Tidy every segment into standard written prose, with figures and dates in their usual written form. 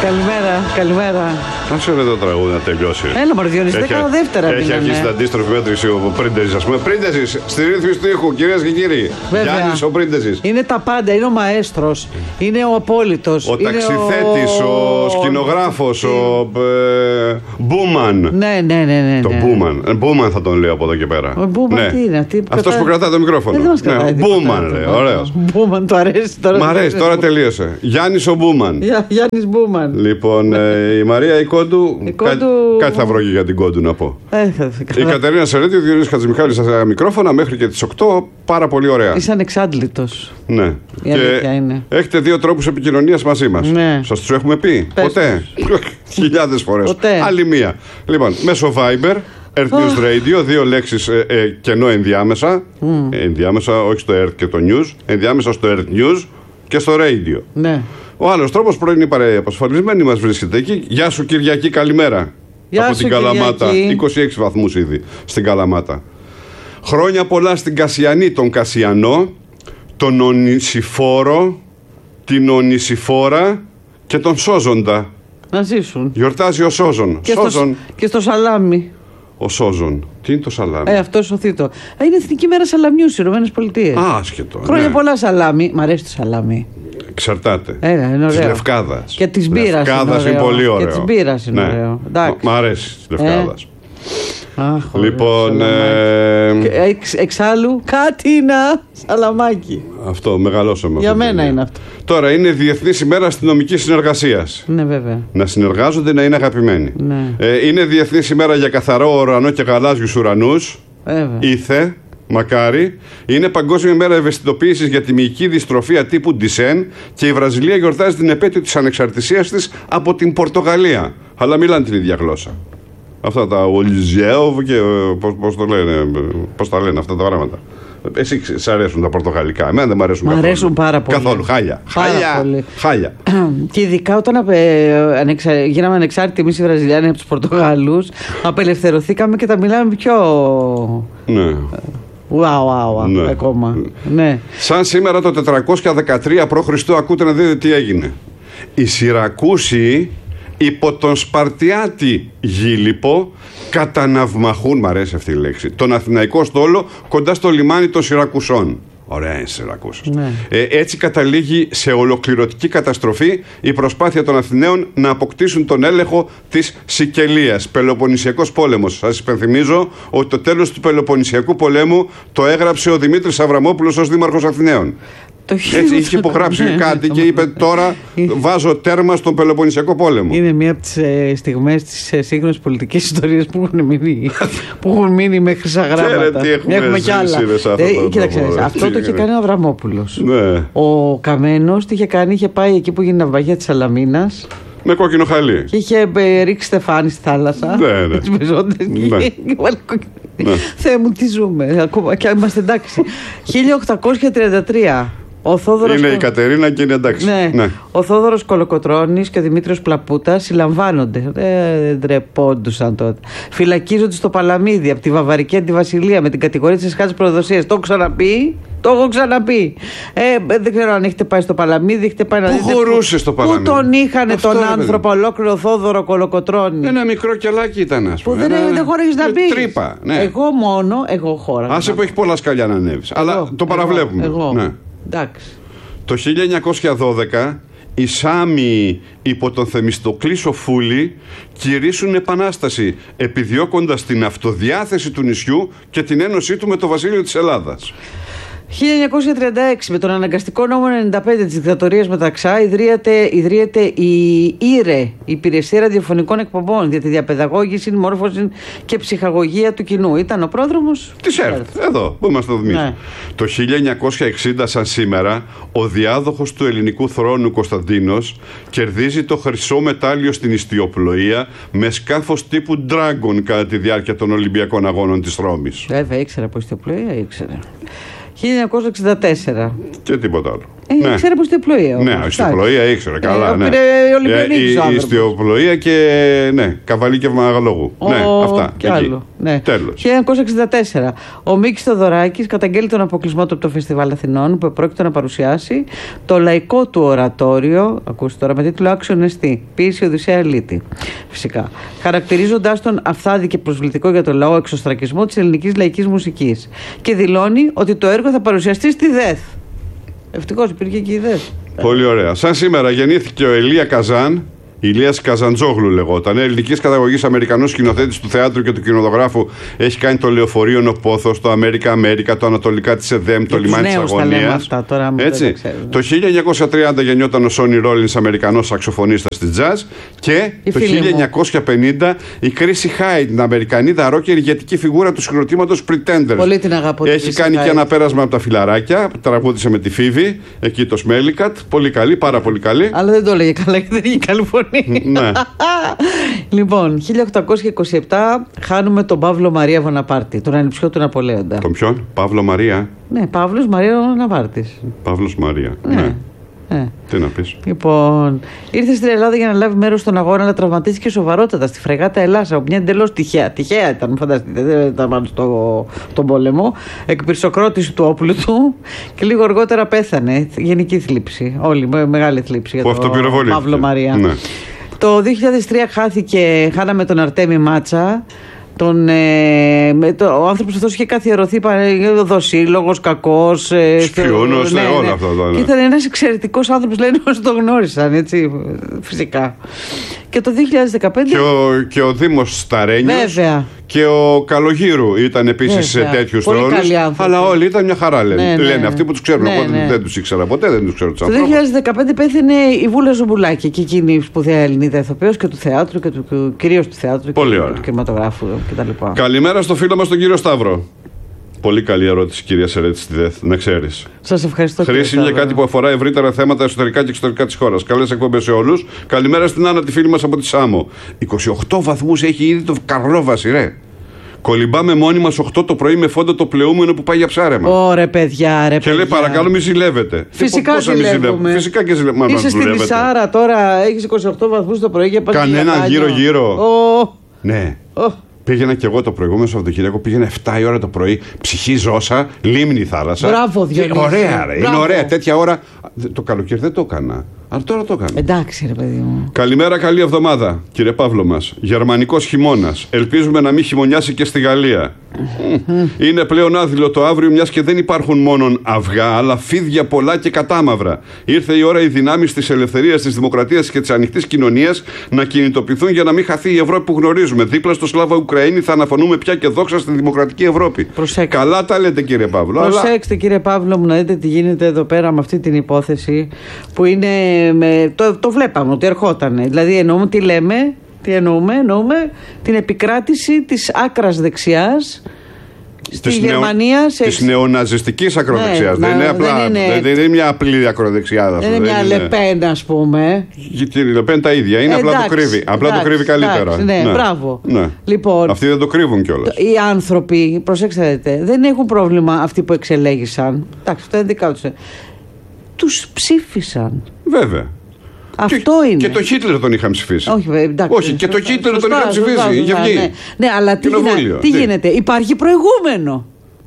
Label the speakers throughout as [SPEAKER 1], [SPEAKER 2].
[SPEAKER 1] Καλημέρα.
[SPEAKER 2] Άσε ρε το τραγούδι να τελειώσει.
[SPEAKER 1] Έλα μωρέ Διονύση, 12
[SPEAKER 2] Έχει αρχίσει την αντίστροφη μέτρηση ο Πρίντεζης, ας πούμε. Πρίντεζης, στη ρύθμιση του ήχου, κυρίες και κύριοι. Γιάννης ο Πρίντεζης.
[SPEAKER 1] Είναι τα πάντα, είναι ο μαέστρος, είναι ο απόλυτος.
[SPEAKER 2] Ο ταξιθέτης, ο σκηνογράφος, ο Μπούμαν.
[SPEAKER 1] Ναι.
[SPEAKER 2] Το Μπούμαν θα τον λέω από εδώ και πέρα.
[SPEAKER 1] Ο Μπούμαν τι είναι,
[SPEAKER 2] αυτός που κρατάει το μικρόφωνο.
[SPEAKER 1] Μπούμαν
[SPEAKER 2] λέει, ωραίος.
[SPEAKER 1] Μπούμαν, το αρέσει τώρα.
[SPEAKER 2] Μ' αρέσει, τώρα τελείωσε. Γιάννης ο Μπούμαν.
[SPEAKER 1] Γιάννης Μπούμαν.
[SPEAKER 2] Λοιπόν, η Μαρία η Κόντου. Κάτι θα βρω και για την Κόντου να πω. Η Κατερίνα Σερέτη, ο Διονύσης Χατζημιχάλης στα μικρόφωνα μέχρι και τις 8. Πάρα πολύ ωραία.
[SPEAKER 1] Είσαι ανεξάντλητος.
[SPEAKER 2] Ναι.
[SPEAKER 1] Η αλήθεια είναι.
[SPEAKER 2] Έχετε 2 τρόπους επικοινωνίας μαζί μας.
[SPEAKER 1] Ναι.
[SPEAKER 2] Σας τους έχουμε πει? Ποτέ. Χιλιάδες φορές.
[SPEAKER 1] Ποτέ.
[SPEAKER 2] Άλλη μία. Λοιπόν, μέσω Viber, Earth News Radio, 2 λέξεις κενό ενδιάμεσα. Ενδιάμεσα, όχι στο Earth και το News. Ενδιάμεσα στο Earth News και στο Radio.
[SPEAKER 1] Ναι.
[SPEAKER 2] Ο άλλος τρόπος, πρωινή παρέα απασφαλισμένη, μας βρίσκεται εκεί. Γεια σου Κυριακή, καλημέρα.
[SPEAKER 1] Γεια
[SPEAKER 2] από
[SPEAKER 1] σου,
[SPEAKER 2] την Καλαμάτα.
[SPEAKER 1] Κυριακή.
[SPEAKER 2] 26 βαθμούς ήδη στην Καλαμάτα. Χρόνια πολλά στην Κασιανή, τον Κασιανό, τον Ονησιφόρο, την Ονησιφόρα και τον Σόζοντα.
[SPEAKER 1] Να ζήσουν.
[SPEAKER 2] Γιορτάζει ο Σόζον.
[SPEAKER 1] Και στο σαλάμι.
[SPEAKER 2] Ο Σόζον. Τι είναι το σαλάμι?
[SPEAKER 1] Αυτό σωθήτο. Είναι Εθνική Μέρα Σαλαμιού στις ΗΠΑ.
[SPEAKER 2] Άσχετο.
[SPEAKER 1] Χρόνια πολλά σαλάμι. Μ' αρέσει το σαλάμι.
[SPEAKER 2] Εξαρτάται.
[SPEAKER 1] Είναι
[SPEAKER 2] Της
[SPEAKER 1] ωραίο.
[SPEAKER 2] Λευκάδας.
[SPEAKER 1] Και της μπύρας.
[SPEAKER 2] Λευκάδας είναι πολύ ωραίο.
[SPEAKER 1] Και της μπύρας είναι ωραίο.
[SPEAKER 2] Μ' αρέσει της Λευκάδας.
[SPEAKER 1] Αχ,
[SPEAKER 2] Λοιπόν.
[SPEAKER 1] Εξάλλου κάτι είναι σαλαμάκι.
[SPEAKER 2] Αυτό, μεγαλώσαμε.
[SPEAKER 1] Για μένα είναι αυτό.
[SPEAKER 2] Τώρα είναι Διεθνής ημέρα αστυνομικής συνεργασίας.
[SPEAKER 1] Ναι, βέβαια.
[SPEAKER 2] Να συνεργάζονται, να είναι αγαπημένοι.
[SPEAKER 1] Ναι.
[SPEAKER 2] Είναι Διεθνής ημέρα για καθαρό ουρανό και γαλάζιους ουρανούς.
[SPEAKER 1] Βέβαια.
[SPEAKER 2] Ήθε, μακάρι. Είναι Παγκόσμια ημέρα ευαισθητοποίησης για τη μυϊκή δυστροφία τύπου Ντισέν και η Βραζιλία γιορτάζει την επέτειο της ανεξαρτησίας της από την Πορτογαλία. Αλλά μιλάνε την ίδια γλώσσα. Αυτά τα Ολιζιέοβ και πώς τα λένε αυτά τα πράγματα. Εσύ σ' αρέσουν τα πορτογαλικά? Εμένα δεν μ' αρέσουν καθόλου.
[SPEAKER 1] Μ' αρέσουν πάρα πολύ.
[SPEAKER 2] Καθόλου. Χάλια.
[SPEAKER 1] Και ειδικά όταν γίναμε ανεξάρτητοι εμείς οι Βραζιλιάνοι από τους Πορτογάλους, απελευθερωθήκαμε και τα μιλάμε πιο.
[SPEAKER 2] Ναι.
[SPEAKER 1] Ναι. Ακόμα. Ναι.
[SPEAKER 2] Σαν σήμερα το 413 π.Χ. ακούτε να δείτε τι έγινε. Οι Σιρακούσιοι υπό τον Σπαρτιάτη Γίλιππο καταναυμαχούν, μ' αρέσει αυτή η λέξη, τον Αθηναϊκό στόλο κοντά στο λιμάνι των Σιρακουσών. Ωραία είναι Σιρακούσες.
[SPEAKER 1] Ναι.
[SPEAKER 2] Έτσι καταλήγει σε ολοκληρωτική καταστροφή η προσπάθεια των Αθηναίων να αποκτήσουν τον έλεγχο της Σικελίας. Πελοποννησιακός πόλεμος. Σας υπενθυμίζω ότι το τέλος του Πελοποννησιακού πολέμου το έγραψε ο Δημήτρης Αβραμόπουλος ως Δήμαρχος Αθηναίων. Έτσι είχε υπογράψει κάτι και είπε τώρα βάζω τέρμα στον Πελοποννησιακό πόλεμο.
[SPEAKER 1] Είναι μία από τις στιγμές της σύγχρονης πολιτικής ιστορίας που έχουν μείνει με χρυσά γράμματα.
[SPEAKER 2] Έχουμε
[SPEAKER 1] κι άλλα. Κοίταξε, αυτό το είχε κάνει ο Αβραμόπουλος.
[SPEAKER 2] Ναι.
[SPEAKER 1] Ο Καμένος τι είχε κάνει, είχε πάει εκεί που γίνει η ναυαγία της Σαλαμίνας.
[SPEAKER 2] Με κόκκινο χαλί.
[SPEAKER 1] Και είχε ρίξει στεφάνι στη θάλασσα.
[SPEAKER 2] Ναι.
[SPEAKER 1] Τις πεζόντες. Θεέ μου, τι ζούμε. Ακόμα και είμαστε εντάξει. 1833.
[SPEAKER 2] Είναι η Κατερίνα και είναι εντάξει.
[SPEAKER 1] Ναι. Ο Θόδωρος Κολοκοτρώνης και ο Δημήτριος Πλαπούτας συλλαμβάνονται. Δεν ντρεπόντουσαν τότε. Φυλακίζονται στο Παλαμίδι από τη Βαβαρική Αντιβασιλεία με την κατηγορία της εσχάτης προδοσίας. Το έχω ξαναπεί. Δεν ξέρω αν έχετε πάει στο Παλαμίδι, έχετε πάει να δείτε.
[SPEAKER 2] Πού χωρούσε στο Παλαμίδι?
[SPEAKER 1] Πού τον είχανε τον άνθρωπο ολόκληρο Θόδωρο Κολοκοτρώνη?
[SPEAKER 2] Ένα μικρό κελάκι ήταν, ας πούμε.
[SPEAKER 1] Που δεν χωρείς να μπεις.
[SPEAKER 2] Τρύπα. Ναι.
[SPEAKER 1] Εγώ χώρα.
[SPEAKER 2] Άσε που έχει πολλά σκαλιά να ανέβεις. Αλλά το παραβλέπουμε.
[SPEAKER 1] Ναι. Εντάξει.
[SPEAKER 2] Το 1912 οι Σάμοι υπό τον Θεμιστοκλή Σοφούλη κηρύσσουν επανάσταση επιδιώκοντας την αυτοδιάθεση του νησιού και την ένωσή του με το βασίλειο της Ελλάδας.
[SPEAKER 1] 1936 με τον αναγκαστικό νόμο 95 της δικτατορίας Μεταξά ιδρύεται η ΙΡΕ, η Υπηρεσία Ραδιοφωνικών Εκπομπών, για τη διαπαιδαγώγηση, μόρφωση και ψυχαγωγία του κοινού. Ήταν ο πρόδρομος
[SPEAKER 2] της ΕΡΤ, εδώ που είμαστε εμείς. Ναι. Το 1960 σαν σήμερα ο διάδοχος του ελληνικού θρόνου Κωνσταντίνος κερδίζει το χρυσό μετάλλιο στην ιστιοπλοεία με σκάφος τύπου Dragon κατά τη διάρκεια των Ολυμπιακών Αγώνων της Ρώμης.
[SPEAKER 1] Βέβαια ήξερα από ιστιοπλοεία, ήξερα. 1964.
[SPEAKER 2] Και τίποτα άλλο. Ναι.
[SPEAKER 1] Ξέρει από ιστιοπλοεία.
[SPEAKER 2] Ναι, ιστιοπλοεία ήξερε. Καλά. Ναι.
[SPEAKER 1] Η
[SPEAKER 2] ιστιοπλοεία και. Ναι, καβαλίκευμα αγαλόγου. Ναι, αυτά.
[SPEAKER 1] Και άλλο. Ναι.
[SPEAKER 2] Τέλος.
[SPEAKER 1] 1964. Ο Μίκης Θοδωράκης καταγγέλει τον αποκλεισμό του από το Φεστιβάλ Αθηνών που πρόκειται να παρουσιάσει το λαϊκό του ορατόριο. Ακούστε τώρα, με τίτλο Άξιον Εστί. Ποίηση Οδυσσέα Ελίτη. Φυσικά. Χαρακτηρίζοντάς τον αυθάδη και προσβλητικό για το λαό εξωστρακισμό της ελληνικής λαϊκής μουσικής. Και δηλώνει ότι το έργο θα παρουσιαστεί στη ΔΕΘ. Ευτυχώς υπήρχε και η ΔΕΘ.
[SPEAKER 2] Πολύ ωραία. Σαν σήμερα γεννήθηκε ο Ηλία Καζάν, Ηλίας Καζαντζόγλου λεγόταν, ελληνικής καταγωγής Αμερικανός σκηνοθέτης του θεάτρου και του κινηματογράφου. Έχει κάνει το Λεωφορείο ο Πόθος, το Αμέρικα, το Ανατολικά της ΕΔΕΜ, το Λιμάνι της Αγωνίας. Έτσι. Το 1930 γεννιόταν ο Σόνι Ρόλινς, Αμερικανός σαξοφωνίστας στη jazz. Και το 1950 η Κρίση Χάιντ, την Αμερικανίδα ρόκερ, ηγετική φιγούρα του συγκροτήματος Pretenders.
[SPEAKER 1] Πολύ την αγαπώ.
[SPEAKER 2] Έχει κάνει και ένα πέρασμα από τα φιλαράκια, που τραγούδισε με τη Φίβη, εκεί το Σμέλικατ. Πολύ καλή, πάρα πολύ καλή.
[SPEAKER 1] Αλλά δεν το έλεγε καλά, γιατί δεν είχε καλή φωνή.
[SPEAKER 2] Ναι.
[SPEAKER 1] Λοιπόν, 1827 χάνουμε τον Παύλο Μαρία Βοναπάρτη, τον ανιψιό του Ναπολέοντα.
[SPEAKER 2] Τον ποιον? Παύλο Μαρία.
[SPEAKER 1] Ναι, Παύλος Μαρία Βοναπάρτης.
[SPEAKER 2] Παύλος Μαρία. Ναι. Τι να πεις. Λοιπόν,
[SPEAKER 1] ήρθε στην Ελλάδα για να λάβει μέρος στον αγώνα, αλλά τραυματίστηκε σοβαρότατα στη φρεγάτα Ελλάσα. Μια εντελώς τυχαία ήταν, φανταστείτε, δεν ήταν πάνω στον πόλεμο. Εκπυρσοκρότηση του όπλου του και λίγο αργότερα πέθανε. Γενική θλίψη. Όλη, μεγάλη θλίψη για τον Παύλο Μαρία. Ναι. Το 2003 χάναμε τον Αρτέμι Μάτσα. Ο άνθρωπος αυτός είχε καθιερωθεί δοσύλλογος, κακός,
[SPEAKER 2] σπιούνος, όλα αυτά.
[SPEAKER 1] Και ήταν ένας εξαιρετικός άνθρωπος, λένε όσοι τον γνώρισαν, έτσι, φυσικά. Και το 2015
[SPEAKER 2] και ο Δήμος Σταρένιος.
[SPEAKER 1] Βέβαια.
[SPEAKER 2] Και ο Καλογύρου ήταν επίσης σε τέτοιους ρόλους. Αλλά όλοι ήταν μια χαρά, λένε. Λένε αυτοί που τους ξέρουν. Οπότε δεν τους ήξερα ποτέ, δεν τους ξέρω τους ανθρώπους.
[SPEAKER 1] Το 2015 πέθανε η Βούλα Ζουμπουλάκη, και εκείνη η σπουδαία Ελληνίδα ηθοποιός και του θεάτρου, και κυρίως του θεάτρου και του κινηματογράφου κτλ.
[SPEAKER 2] Καλημέρα στο φίλο μας τον κύριο Σταύρο. Πολύ καλή ερώτηση, κυρία Σερέτη στη ΔΕΘ, να ξέρεις.
[SPEAKER 1] Σας ευχαριστώ.
[SPEAKER 2] Χρήσιμη για κάτι που αφορά ευρύτερα θέματα εσωτερικά και εξωτερικά της χώρας. Καλές εκπομπές σε όλους. Καλημέρα στην Άννα, τη φίλη μας από τη Σάμο. 28 βαθμούς έχει ήδη το Καρλόβαση, ρε. Κολυμπάμε μόνοι μας 8 το πρωί με φόντο το πλεούμενο που πάει για ψάρεμα.
[SPEAKER 1] Ωρε παιδιά, ρε.
[SPEAKER 2] Και λέει παρακαλώ μη ζηλεύετε.
[SPEAKER 1] Φυσικά ζηλεύουμε.
[SPEAKER 2] Φυσικά και ζηλεύουμε.
[SPEAKER 1] Είσαι στην Ισάρα τώρα, έχεις 28 βαθμούς το πρωί και πας.
[SPEAKER 2] Κανένα γύρω-γύρω. Ναι. Πήγαινα και εγώ το προηγούμενο Σαββατοκύριακο, πήγαινα 7 η ώρα το πρωί, ψυχή ζώσα, λίμνη θάλασσα.
[SPEAKER 1] Μπράβο, Διονύση.
[SPEAKER 2] Ωραία, ρε. Είναι ωραία. Τέτοια ώρα. Το καλοκαίρι δεν το έκανα. Αλλά τώρα το έκανα.
[SPEAKER 1] Εντάξει, ρε παιδί μου.
[SPEAKER 2] Καλημέρα, καλή εβδομάδα, κύριε Παύλο μας. Γερμανικός χειμώνας. Ελπίζουμε να μην χειμωνιάσει και στη Γαλλία. Είναι πλέον άδειλο το αύριο, μιας και δεν υπάρχουν μόνο αυγά, αλλά φίδια πολλά και κατάμαυρα. Ήρθε η ώρα οι δυνάμεις της ελευθερίας, της δημοκρατίας και της ανοιχτής κοινωνίας να κινητοποιηθούν για να μην χαθεί η Ευρώπη που γνωρίζουμε. Δίπλα στο Σλάβα Ουκραΐνη θα αναφωνούμε πια και δόξα στη δημοκρατική Ευρώπη.
[SPEAKER 1] Προσέξτε.
[SPEAKER 2] Καλά τα λέτε, κύριε Παύλο.
[SPEAKER 1] Προσέξτε, κύριε Παύλο, μου να δείτε τι γίνεται εδώ πέρα με αυτή την υπόθεση που είναι. Το βλέπαμε ότι ερχόταν. Δηλαδή, εννοούμε τι λέμε. Τι εννοούμε? Εννοούμε την επικράτηση της άκρας δεξιάς στη Γερμανία.
[SPEAKER 2] Της νεοναζιστικής ακροδεξιάς.
[SPEAKER 1] Ναι,
[SPEAKER 2] δεν είναι μια απλή ακροδεξιά.
[SPEAKER 1] Δεν είναι μια Λεπέν, ας πούμε.
[SPEAKER 2] Και η Λεπέν τα ίδια. Είναι απλά το κρύβει. Απλά το κρύβει καλύτερα.
[SPEAKER 1] Ναι, μπράβο.
[SPEAKER 2] Ναι.
[SPEAKER 1] Λοιπόν,
[SPEAKER 2] αυτοί δεν το κρύβουν κιόλας.
[SPEAKER 1] Οι άνθρωποι, προσέξτε, δεν έχουν πρόβλημα αυτοί που εξελέγησαν. Εντάξει, αυτά είναι δικά τους. Τους ψήφισαν.
[SPEAKER 2] Βέβαια.
[SPEAKER 1] Αυτό είναι.
[SPEAKER 2] Και το Χίτλερ τον είχαν ψηφίσει.
[SPEAKER 1] Όχι,
[SPEAKER 2] και το Χίτλερ τον είχαν ψηφίσει.
[SPEAKER 1] Ναι, αλλά τι γίνεται? Υπάρχει προηγούμενο.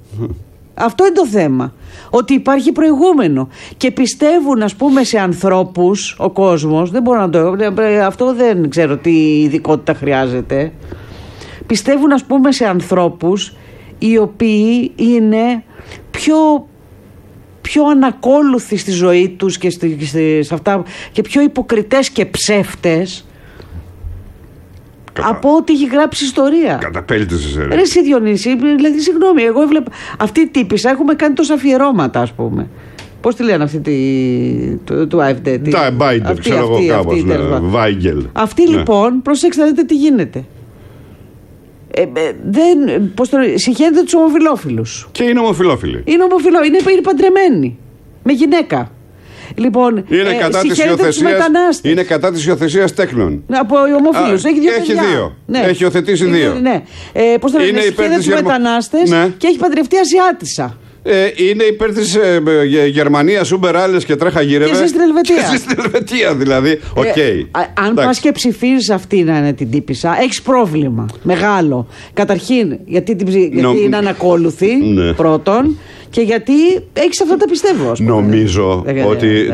[SPEAKER 1] Αυτό είναι το θέμα. Ότι υπάρχει προηγούμενο. Και πιστεύουν, ας πούμε, σε ανθρώπους, ο κόσμος, δεν μπορώ να το. Αυτό δεν ξέρω τι ειδικότητα χρειάζεται. Πιστεύουν, ας πούμε, σε ανθρώπους οι οποίοι είναι πιο ανακόλουθοι στη ζωή τους και σε αυτά, και πιο υποκριτές και ψεύτες από ό,τι έχει γράψει ιστορία.
[SPEAKER 2] Καταπέλτεσες, ρε.
[SPEAKER 1] Ρε εσύ, Διονύση, δηλαδή συγγνώμη, εγώ έβλεπα αυτή η τύπισσα, έχουμε κάνει τόσα αφιερώματα, ας πούμε. Πώς τη λένε αυτή του AfD?
[SPEAKER 2] Μπάιντερ, ξέρω εγώ κάπως. Βάιγκελ.
[SPEAKER 1] Αυτή λοιπόν, προσέξτε να δείτε τι γίνεται. Συγχαίρεται τους ομοφυλόφιλους.
[SPEAKER 2] Και είναι ομοφυλόφιλοι.
[SPEAKER 1] Είναι παντρεμένοι με γυναίκα. Λοιπόν,
[SPEAKER 2] είναι κατά της υιοθεσίας τέκνων.
[SPEAKER 1] Από ομοφύλους. Έχει δύο.
[SPEAKER 2] Ναι. Έχει υιοθετήσει δύο.
[SPEAKER 1] Ναι. Πώς το λένε, συγχαίρεται τους μετανάστες, ναι. Και έχει παντρευτεί Ασιάτισσα.
[SPEAKER 2] Είναι υπέρ της Γερμανίας, Ούμπερ άλλες και τρέχα γύρευε.
[SPEAKER 1] Και εσύ στην Ελβετία.
[SPEAKER 2] Και εσύ στην Ελβετία, δηλαδή.
[SPEAKER 1] Αν πας και ψηφίζεις αυτή να είναι την τύπισσα, έχεις πρόβλημα μεγάλο. Καταρχήν, γιατί είναι ανακόλουθη, πρώτον, και γιατί έχεις αυτά τα πιστεύω.
[SPEAKER 2] Νομίζω ότι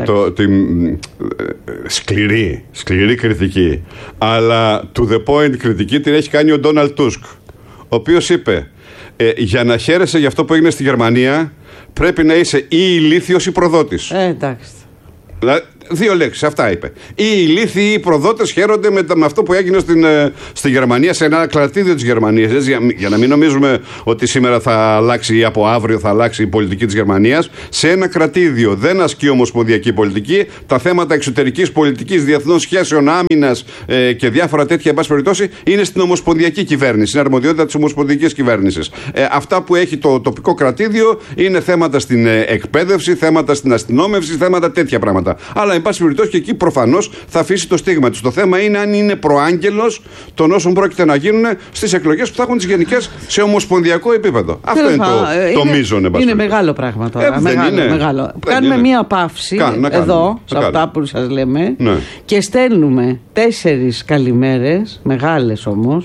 [SPEAKER 2] σκληρή κριτική, αλλά to the point κριτική την έχει κάνει ο Ντόναλντ Τούσκ, ο οποίος είπε για να χαίρεσαι για αυτό που έγινε στη Γερμανία πρέπει να είσαι ή ηλίθιος ή προδότης.
[SPEAKER 1] Εντάξει.
[SPEAKER 2] Δηλαδή, δύο λέξεις, αυτά είπε. Οι ηλίθιοι ή οι προδότες χαίρονται με αυτό που έγινε στη Γερμανία, σε ένα κρατήδιο της Γερμανίας. Για να μην νομίζουμε ότι σήμερα θα αλλάξει ή από αύριο θα αλλάξει η πολιτική της Γερμανίας. Σε ένα κρατήδιο δεν ασκεί ομοσπονδιακή πολιτική. Τα θέματα εξωτερικής πολιτικής, διεθνών σχέσεων, άμυνας και διάφορα τέτοια, εν πάση περιπτώσει, είναι στην ομοσπονδιακή κυβέρνηση. Είναι αρμοδιότητα της ομοσπονδιακής κυβέρνησης. Αυτά που έχει το τοπικό κρατήδιο είναι θέματα στην εκπαίδευση, θέματα στην αστυνόμευση, θέματα τέτοια πράγματα. Αλλά εν πάση περιπτώσει και εκεί προφανώς θα αφήσει το στίγμα της. Το θέμα είναι αν είναι προάγγελος των όσων πρόκειται να γίνουν στις εκλογές που θα έχουν τις γενικές σε ομοσπονδιακό επίπεδο. Αυτό είναι το μείζον.
[SPEAKER 1] Είναι μεγάλο πράγμα τώρα. Μεγάλο. Κάνουμε μία παύση εδώ, σε αυτά που σας λέμε, και στέλνουμε 4 καλημέρες, μεγάλες όμως.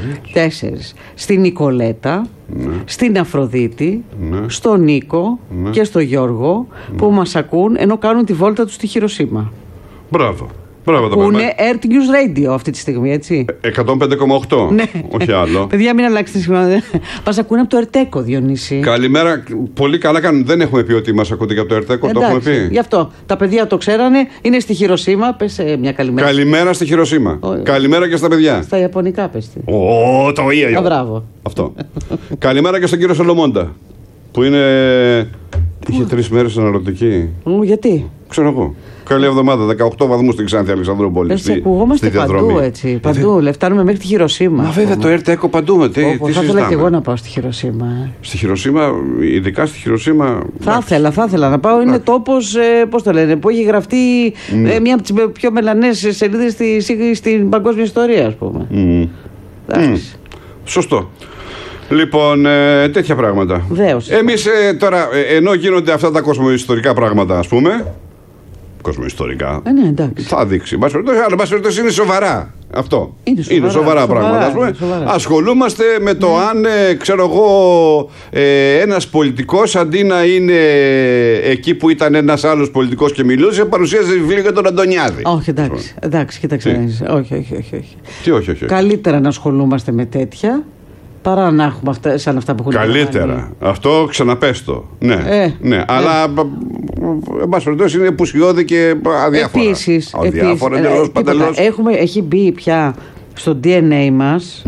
[SPEAKER 1] 4. Στην Νικολέτα, στην Αφροδίτη, στον Νίκο και στο Γιώργο που μας ακούν ενώ κάνουν τη βόλτα τους στη Χειροσίμα.
[SPEAKER 2] Μπράβο.
[SPEAKER 1] Που είναι Earth News Radio αυτή τη στιγμή, έτσι.
[SPEAKER 2] 105,8.
[SPEAKER 1] Ναι.
[SPEAKER 2] Όχι άλλο.
[SPEAKER 1] Παιδιά, μην αλλάξετε σημασία. Μας ακούνε από το Ερτέκο, Διονύση.
[SPEAKER 2] Καλημέρα. Πολύ καλά κάνουν. Δεν έχουμε πει ότι μας ακούτε και από το Ερτέκο. Το έχουμε πει.
[SPEAKER 1] Γι' αυτό. Τα παιδιά το ξέρανε. Είναι στη Χειροσίμα. Πες μια καλημέρα.
[SPEAKER 2] Καλημέρα στη Χειροσίμα. Καλημέρα και στα παιδιά.
[SPEAKER 1] Στα Ιαπωνικά, πες τι.
[SPEAKER 2] Το ίδιο.
[SPEAKER 1] Μπράβο.
[SPEAKER 2] Αυτό. Καλημέρα και στον κύριο Σολομόντα. Που είναι. Είχε 3 μέρες αναρωτική.
[SPEAKER 1] Γιατί?
[SPEAKER 2] Ξέρω εγώ. Καλή εβδομάδα, 18 βαθμούς στην Ξάνθη Αλεξανδρούπολη.
[SPEAKER 1] Έτσι, ακουγόμαστε παντού, έτσι. Παντού, φτάνουμε μέχρι τη Χειροσίμα.
[SPEAKER 2] Μα βέβαια το Ερτέκο παντού.
[SPEAKER 1] Θα ήθελα και εγώ να πάω στη Χειροσίμα.
[SPEAKER 2] Στη Χειροσίμα, ειδικά στη Χειροσίμα.
[SPEAKER 1] Θα ήθελα να πάω. Είναι τόπος, πώς το λένε, που έχει γραφτεί μία από τις πιο μελανές σελίδες στην παγκόσμια ιστορία, ας πούμε.
[SPEAKER 2] Σωστό. Λοιπόν, τέτοια πράγματα. Εμείς τώρα, ενώ γίνονται αυτά τα κοσμοϊστορικά πράγματα, ας πούμε. Κοσμοϊστορικά.
[SPEAKER 1] Ναι, εντάξει.
[SPEAKER 2] Θα δείξει. Αλλά εν πάση είναι σοβαρά. Αυτό. Είναι σοβαρά πράγματα. Ας πούμε. Ασχολούμαστε με το αν, ξέρω εγώ, ένας πολιτικός αντί να είναι εκεί που ήταν ένας άλλος πολιτικός και μιλούσε, παρουσίαζε βιβλίο για τον Αντωνιάδη.
[SPEAKER 1] Όχι, εντάξει, κοίταξε. Όχι.
[SPEAKER 2] Τι όχι.
[SPEAKER 1] Καλύτερα να ασχολούμαστε με τέτοια παρά να έχουμε σαν αυτά που έχουν.
[SPEAKER 2] Καλύτερα. Κάνει. Αυτό ξαναπέστο. Ναι. Αλλά εν πάση περιπτώσει είναι πουσιώδη και αδιάφορα.
[SPEAKER 1] Επίσης,
[SPEAKER 2] παντελώς.
[SPEAKER 1] Έχει μπει πια στο DNA μας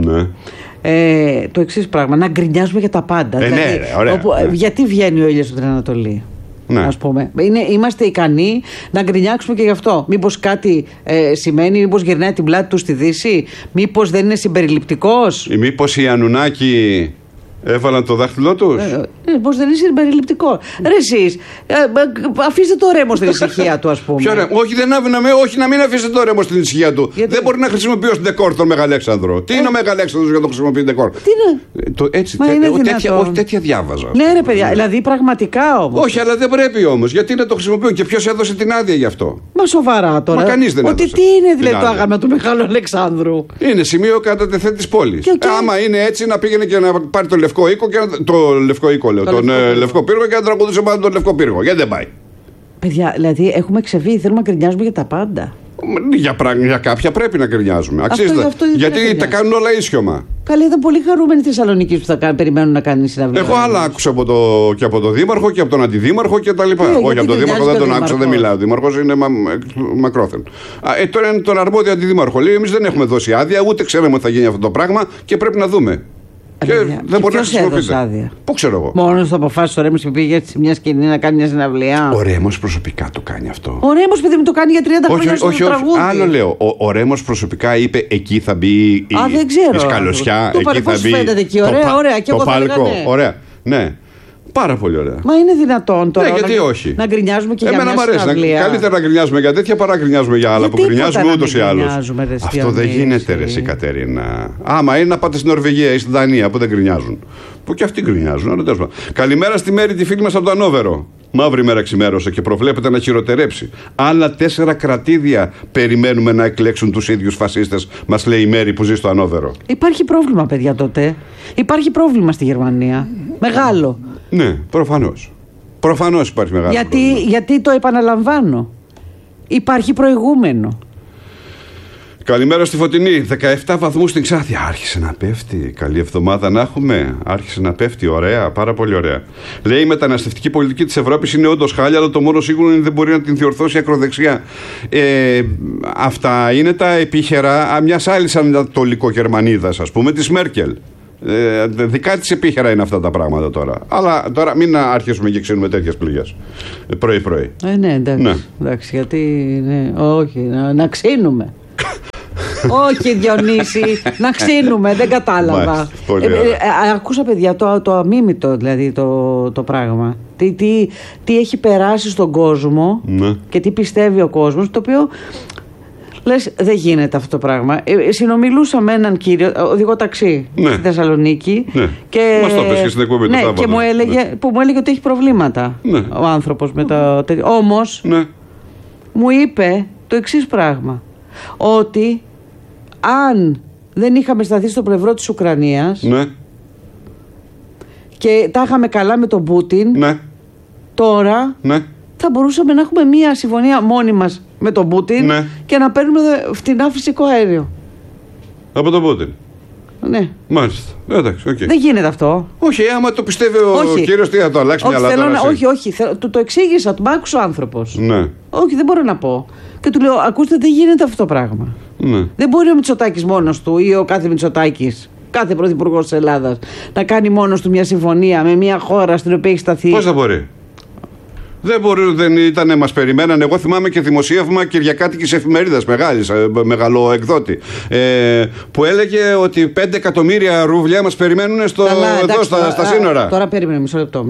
[SPEAKER 1] το εξής πράγμα. Να γκρινιάζουμε για τα πάντα. Γιατί βγαίνει ο ήλιος από την Ανατολή? Ας πούμε. Είμαστε ικανοί να γκρινιάξουμε και γι' αυτό. Μήπως κάτι σημαίνει, μήπως γυρνάει την πλάτη του στη Δύση, μήπως δεν είναι συμπεριληπτικός,
[SPEAKER 2] ή μήπως οι Ανουνάκοι έβαλαν το δάχτυλό τους.
[SPEAKER 1] Πώς δεν είναι συμπεριληπτικό. Ρε εσείς, αφήστε το Ρέμο στην ησυχία του, ας πούμε.
[SPEAKER 2] Όχι, να μην αφήσετε το Ρέμο στην ησυχία του. Δεν μπορεί να χρησιμοποιεί ως ντεκόρ τον Μεγαλέξανδρο. Τι είναι ο Μεγαλέξανδρος για να το χρησιμοποιεί ντεκόρ?
[SPEAKER 1] Τι είναι?
[SPEAKER 2] Έτσι, όχι τέτοια διάβαζα.
[SPEAKER 1] Ναι, ρε παιδιά, δηλαδή πραγματικά όμως.
[SPEAKER 2] Όχι, αλλά δεν πρέπει όμως. Γιατί να το χρησιμοποιούν και ποιος έδωσε την άδεια γι' αυτό?
[SPEAKER 1] Μα σοβαρά τώρα.
[SPEAKER 2] Μα κανείς δεν έδωσε.
[SPEAKER 1] Τι είναι δηλαδή το άγαμα του Μεγάλου Αλεξάνδρου?
[SPEAKER 2] Είναι σημείο κατά τεθέν της πόλης. Άμα είναι έτσι, να πήγαινε και να πάρει το Λευκό Οίκο και τον Λευκό Πύργο και να τραγουδούσε πάνω τον Λευκό Πύργο. Γιατί δεν πάει?
[SPEAKER 1] Παιδιά, δηλαδή έχουμε ξεφύγει, θέλουμε να γκρινιάζουμε για τα πάντα.
[SPEAKER 2] Για κάποια πρέπει να γκρινιάζουμε. Αξίζεται. Γιατί τα κάνουν όλα ίσιωμα.
[SPEAKER 1] Καλά, ήταν πολύ χαρούμενοι Θεσσαλονίκη που θα περιμένουν να κάνει συναυλία.
[SPEAKER 2] Εγώ άλλα άκουσα και από τον Δήμαρχο και από τον Αντιδήμαρχο και τα λοιπά. Όχι, από τον Δήμαρχο δεν τον άκουσα, δεν μιλάω. Ο Δήμαρχος είναι μακρόθεν. Τώρα είναι τον αρμόδιο Αντιδήμαρχο. Λέει: εμείς δεν έχουμε δώσει άδεια, ούτε ξέρουμε ότι θα γίνει αυτό το πράγμα και πρέπει να δούμε. Και δεν μπορεί να χρησιμοποιείται. Πού ξέρω εγώ.
[SPEAKER 1] Μόνος το αποφάσισε ο Ρέμος και πήγε σε μια σκηνή να κάνει μια συναυλία.
[SPEAKER 2] Ο Ρέμος προσωπικά το κάνει αυτό.
[SPEAKER 1] Ο Ρέμος, παιδί μου, το κάνει για 30 χρόνια στο τραγούδι.
[SPEAKER 2] Άλλο λέω. Ο Ρέμος προσωπικά είπε: εκεί θα μπει η σκαλωσιά.
[SPEAKER 1] Εκεί θα μπει
[SPEAKER 2] το πάλκο. Ωραία. Ναι. Πάρα πολύ ωραία.
[SPEAKER 1] Μα είναι δυνατόν τώρα
[SPEAKER 2] γιατί όχι.
[SPEAKER 1] να γκρινιάζουμε και
[SPEAKER 2] Εμένα
[SPEAKER 1] για
[SPEAKER 2] μου
[SPEAKER 1] μια
[SPEAKER 2] αρέσει.
[SPEAKER 1] συναυλία.
[SPEAKER 2] Καλύτερα να γκρινιάζουμε για τέτοια παρά να γκρινιάζουμε για άλλα που γκρινιάζουμε ούτως ή άλλως. Αυτό δεν γίνεται, ρε εσύ Κατερίνα. Άμα είναι να πάτε στην Νορβηγία ή στην Δανία που δεν γκρινιάζουν. Που και αυτοί γκρινιάζουν. Καλημέρα στη Μέρη, τη φίλη μας από το Ανόβερο. Μαύρη μέρα ξημέρωσε και προβλέπεται να χειροτερέψει. Άλλα 4 κρατήδια περιμένουμε να εκλέξουν τους ίδιους φασίστες, μας λέει η Μέρη που ζει στο Ανόβερο.
[SPEAKER 1] Υπάρχει πρόβλημα, παιδιά, τότε. Υπάρχει πρόβλημα στη Γερμανία. Μεγάλο.
[SPEAKER 2] Ναι, προφανώς. Προφανώς υπάρχει μεγάλο πρόβλημα.
[SPEAKER 1] Γιατί το επαναλαμβάνω. Υπάρχει προηγούμενο.
[SPEAKER 2] Καλημέρα στη Φωτεινή. 17 βαθμούς στην Ξάθια. Άρχισε να πέφτει. Καλή εβδομάδα να έχουμε. Άρχισε να πέφτει. Ωραία. Πάρα πολύ ωραία. Λέει η μεταναστευτική πολιτική της Ευρώπης είναι όντως χάλια, αλλά το μόνο σίγουρο είναι ότι δεν μπορεί να την διορθώσει η ακροδεξιά. Αυτά είναι τα επίχερα μιας άλλης ανατολικογερμανίδας, ας πούμε, της Μέρκελ. Δικά της επίχερα είναι αυτά τα πράγματα τώρα. Αλλά τώρα μην αρχίσουμε και ξύνουμε τέτοιες πληγές πρωί-πρωί.
[SPEAKER 1] Ναι, εντάξει. Ναι. Εντάξει, γιατί. Ναι, όχι, να ξύνουμε. Όχι, Διονύση, να ξύνουμε, δεν κατάλαβα. Ακούσα, παιδιά, το αμίμητο, δηλαδή το πράγμα. Τι έχει περάσει στον κόσμο, ναι, και τι πιστεύει ο κόσμος, το οποίο λες, δεν γίνεται αυτό το πράγμα. Συνομιλούσα με έναν κύριο, οδηγό ταξί, ναι, στη Θεσσαλονίκη. Ναι. Και μας το πες και στην εκπομπή του Σάββατο. Και μου έλεγε ότι έχει προβλήματα, ναι, ο άνθρωπος με το. Όμως, ναι, μου είπε το εξής πράγμα. Ότι αν δεν είχαμε σταθεί στο πλευρό της Ουκρανίας, ναι, και τα είχαμε καλά με τον Πούτιν, ναι, τώρα, ναι, θα μπορούσαμε να έχουμε μία συμφωνία μόνοι μας με τον Πούτιν, ναι, και να παίρνουμε φτηνά φυσικό αέριο. Από τον Πούτιν. Ναι. Μάλιστα. Εντάξει, okay. Δεν γίνεται αυτό. Όχι, άμα το πιστεύει ο κύριος, τι θα το αλλάξει μια λάθος. Όχι. Του το εξήγησα, του μ' άκουσε ο άνθρωπος. Ναι. Όχι, δεν μπορώ να πω. Και του λέω, ακούστε, δεν γίνεται αυτό το πράγμα. Ναι. Δεν μπορεί ο Μητσοτάκης μόνος του ή ο κάθε Μητσοτάκης, κάθε πρωθυπουργός της Ελλάδας, να κάνει μόνος του μια συμφωνία με μια χώρα στην οποία έχει σταθεί. Πώς θα μπορεί? Δεν ήταν, μας περιμέναν. Εγώ θυμάμαι και δημοσίευμα κυριακάτικης εφημερίδας μεγάλης, μεγαλό εκδότη, που έλεγε ότι 5 εκατομμύρια ρούβλια μας περιμένουν εδώ στα σύνορα. Τώρα περίμενε μισό λεπτό.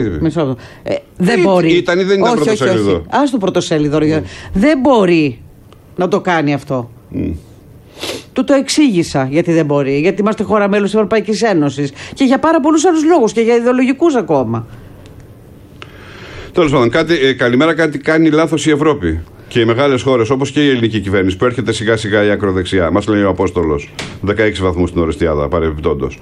[SPEAKER 1] Δεν μπορεί. Ήταν ή δεν ήταν πρωτοσέλιδο? Ας το πρωτοσέλιδο. Δεν μπορεί να το κάνει αυτό. Του το εξήγησα γιατί δεν μπορεί. Γιατί είμαστε χώρα μέλος της Ευρωπαϊκής Ένωσης και για πάρα πολλούς άλλους λόγους και για ιδεολογικούς ακόμα. Τέλος πάντων, καλημέρα, κάτι κάνει λάθος η Ευρώπη και οι μεγάλες χώρες, όπως και η ελληνική κυβέρνηση που έρχεται σιγά σιγά η ακροδεξιά. Μας λέει ο Απόστολος. 16 βαθμούς στην Ορεστιάδα, παρεμπιπτόντως.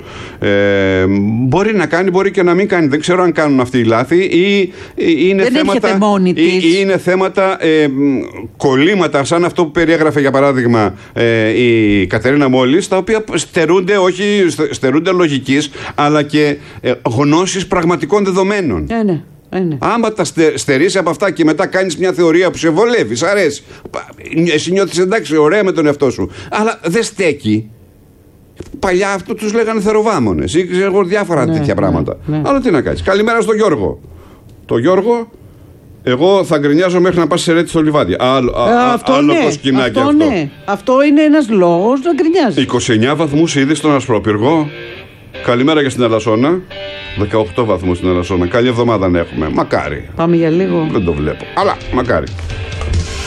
[SPEAKER 1] Μπορεί να κάνει, μπορεί και να μην κάνει. Δεν ξέρω αν κάνουν αυτοί οι λάθη ή είναι θέματα, ή είναι θέματα κολλήματα, σαν αυτό που περιέγραφε για παράδειγμα η Κατερίνα μόλις, τα οποία στερούνται λογικής, αλλά και γνώσης πραγματικών δεδομένων. Ναι. Άμα τα στερείς από αυτά και μετά κάνεις μια θεωρία που σε βολεύει, σ' αρέσει, εσύ νιώθεις εντάξει, ωραία με τον εαυτό σου, αλλά δεν στέκει. Παλιά αυτό τους λέγανε θεροβάμονες ή ξέρω διάφορα τέτοια πράγματα. Αλλά τι να κάνεις. Καλημέρα στον Γιώργο. Το Γιώργο, εγώ θα γκρινιάζω μέχρι να πας σε ρέτη στο λιβάδι. Άλλο το σκηνάκι αυτό. Ναι. Αυτό είναι ένας λόγος να γκρινιάζει. 29 βαθμούς ήδη στον Ασπρόπυργο. Καλημέρα και στην Ελασσόνα. 18 βαθμούς στην Ελασσόνα. Καλή εβδομάδα να έχουμε. Μακάρι. Πάμε για λίγο. Δεν το βλέπω. Αλλά μακάρι.